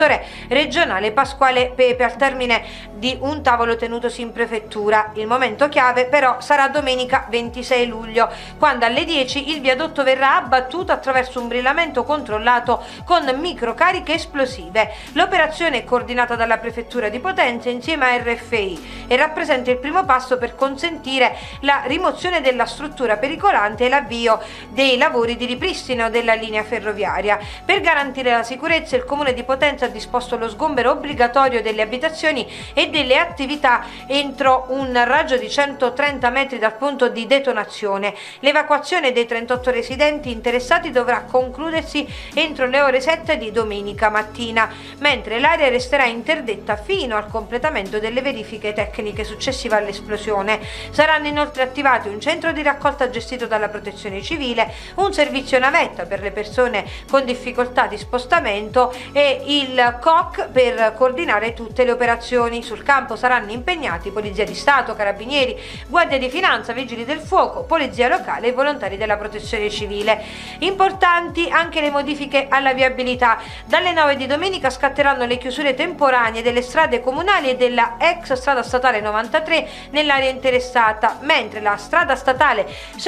regionale Pasquale Pepe al termine di un tavolo tenutosi in prefettura. Il momento chiave però sarà domenica 26 luglio, quando alle 10 il viadotto verrà abbattuto attraverso un brillamento controllato con microcariche esplosive. L'operazione è coordinata dalla prefettura di Potenza insieme a RFI e rappresenta il primo passo per consentire la rimozione della struttura pericolante e l'avvio dei lavori di ripristino della linea ferroviaria. Per garantire la sicurezza, il Comune di Potenza ha disposto lo sgombero obbligatorio delle abitazioni e delle attività entro un raggio di 130 metri dal punto di detonazione. L'evacuazione dei 38 residenti interessati dovrà concludersi entro le ore 7 di domenica mattina, mentre l'area resterà interdetta fino al completamento delle verifiche tecniche successive all'esplosione. Saranno inoltre attivati un centro di raccolta gestito dalla Protezione Civile, un servizio navetta per le persone con difficoltà di spostamento e il COC per coordinare tutte le operazioni. Sul campo saranno impegnati Polizia di Stato, Carabinieri, Guardia di Finanza, Vigili del Fuoco, Polizia Locale e volontari della Protezione Civile. Importanti anche le modifiche alla viabilità. Dalle 9 di domenica scatteranno le chiusure temporanee delle strade comunali e della ex strada statale 93 nell'area interessata, mentre la strada statale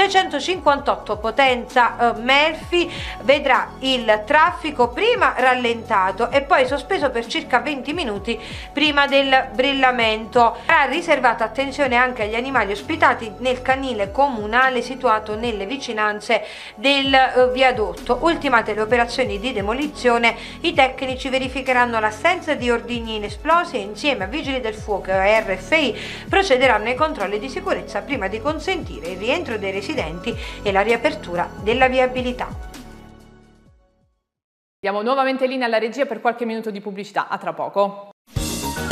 658 Potenza Melfi vedrà il traffico prima rallentato e poi sospeso per circa 20 minuti prima del brillamento. Sarà riservata attenzione anche agli animali ospitati nel canile comunale situato nelle vicinanze del viadotto. Ultimate le operazioni di demolizione, i tecnici verificheranno l'assenza di ordigni inesplosi e insieme a Vigili del Fuoco e RFI procederanno ai controlli di sicurezza prima di consentire il rientro dei residenti e la riapertura della viabilità. Diamo nuovamente linea alla regia per qualche minuto di pubblicità. A tra poco.